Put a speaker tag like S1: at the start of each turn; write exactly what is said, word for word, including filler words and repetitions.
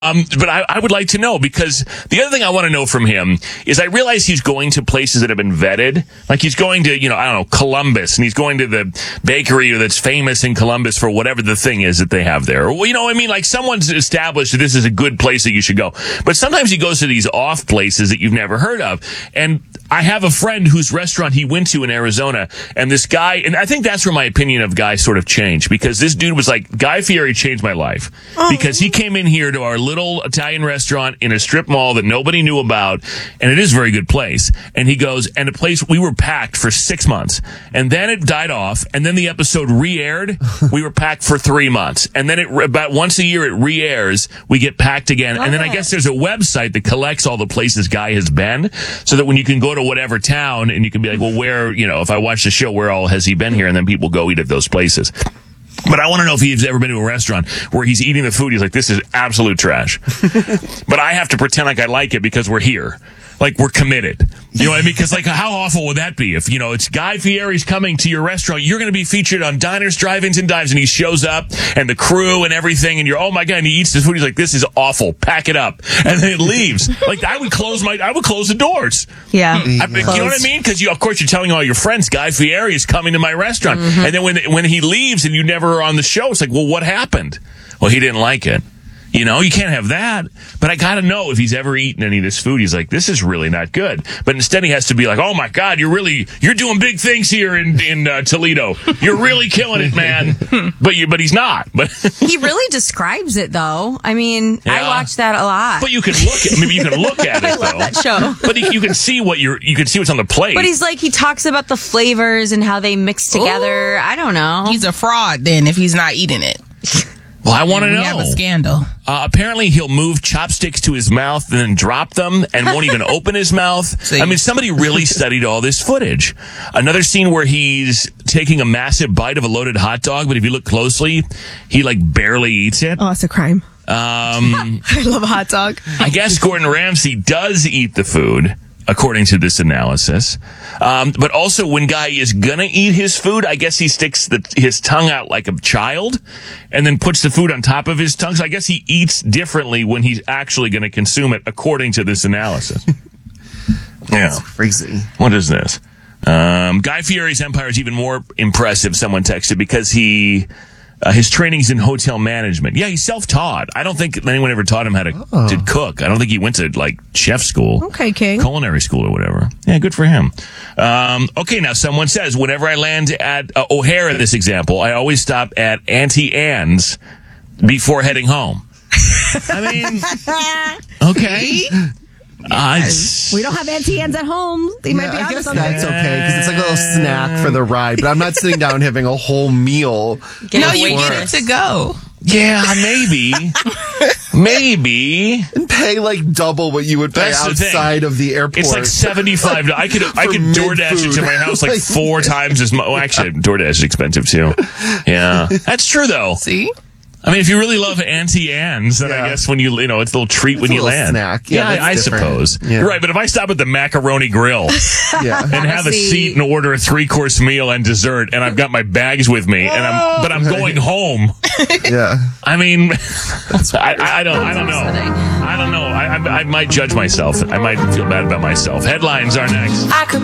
S1: Um, but I, I would like to know, because the other thing I want to know from him is I realize he's going to places that have been vetted. Like he's going to, you know, I don't know, Columbus, and he's going to the bakery that's famous in Columbus for whatever the thing is that they have there. Well, you know what I mean? Like someone's established that this is a good place that you should go. But sometimes he goes to these off places that you've never heard of. And I have a friend whose restaurant he went to in Arizona, and this guy, and I think that's where my opinion of Guy sort of changed, because this dude was like, Guy Fieri changed my life. Oh. Because he came in here to our little Italian restaurant in a strip mall that nobody knew about, and it is a very good place. And he goes, and a place, we were packed for six months, and then it died off, and then the episode re-aired. We were packed for three months, and then it about once a year it re-airs. We get packed again, Love and then it. I guess there's a website that collects all the places Guy has been, so that when you can go to whatever town and you can be like, well, where, you know, if I watch the show, where all has he been here? And then people go eat at those places. But I want to know if he's ever been to a restaurant where he's eating the food. He's like, this is absolute trash. But I have to pretend like I like it because we're here. Like, we're committed. You know what I mean? Because, like, how awful would that be if, you know, it's Guy Fieri's coming to your restaurant. You're going to be featured on Diners, Drive-Ins, and Dives. And he shows up, and the crew and everything, and you're, oh, my God, and he eats this food. He's like, this is awful. Pack it up. And then it leaves. Like, I would close my, I would close the doors.
S2: Yeah.
S1: I, you know what I mean? Because, you, of course, you're telling all your friends, Guy Fieri is coming to my restaurant. Mm-hmm. And then when, when he leaves and you never are on the show, it's like, well, what happened? Well, he didn't like it. You know, you can't have that. But I got to know if he's ever eaten any of this food. He's like, this is really not good. But instead he has to be like, oh, my God, you're really, you're doing big things here in, in uh, Toledo. You're really killing it, man. But you, but he's not. But
S2: he really describes it, though. I mean, yeah. I watch that a lot.
S1: But you can look at, maybe you can look at it,
S2: I love
S1: though.
S2: that show.
S1: But he, you can see what you're, you can see what's on the plate.
S2: But he's like, he talks about the flavors and how they mix together. Ooh. I don't know.
S3: He's a fraud then if he's not eating it.
S1: Well, I want to know.
S3: We have a scandal.
S1: Uh, apparently, he'll move chopsticks to his mouth and then drop them and won't even open his mouth. See? I mean, somebody really studied all this footage. Another scene where he's taking a massive bite of a loaded hot dog, but if you look closely, he, like, barely eats it.
S4: Oh, it's a crime.
S1: Um,
S4: I love a hot dog.
S1: I guess Gordon Ramsay does eat the food, according to this analysis. Um, but also, when Guy is gonna eat his food, I guess he sticks the, his tongue out like a child and then puts the food on top of his tongue. So I guess he eats differently when he's actually gonna consume it, according to this analysis. Yeah.
S5: That's crazy.
S1: What is this? Um, Guy Fieri's empire is even more impressive, someone texted, because he... Uh, his training's in hotel management. Yeah, he's self-taught. I don't think anyone ever taught him how to, oh. to cook. I don't think he went to, like, chef school.
S4: Okay, King.
S1: Culinary school or whatever. Yeah, good for him. Um, okay, now someone says, whenever I land at uh, O'Hare in this example, I always stop at Auntie Anne's before heading home. I mean, okay. Uh,
S4: we don't have Auntie Anne's at home. They might
S5: yeah,
S4: be
S5: I
S4: on
S5: guess
S4: something.
S5: that's okay, because it's like a little snack for the ride. But I'm not sitting down and having a whole meal.
S3: Get no, you get it to go.
S1: Yeah, maybe.Maybe.
S5: And pay like double what you would pay
S1: That's
S5: outside of the airport.
S1: It's like seventy-five dollars. I could I could DoorDash it to my house like four times as much. Well, actually, DoorDash is expensive too. Yeah. That's true, though.
S3: See?
S1: I mean, if you really love Auntie Anne's, then yeah. I guess when you, you know, it's a little treat
S5: it's
S1: when
S5: a
S1: you land.
S5: Snack. Yeah,
S1: yeah I, I suppose. Yeah. Right, but if I stop at the Macaroni Grill
S5: yeah.
S1: and have a seat and order a three-course meal and dessert, and I've got my bags with me, and I'm, but I'm going home.
S5: Yeah.
S1: I mean, I, I don't, I don't know. I don't know. I, I, I might judge myself. I might feel bad about myself. Headlines are next.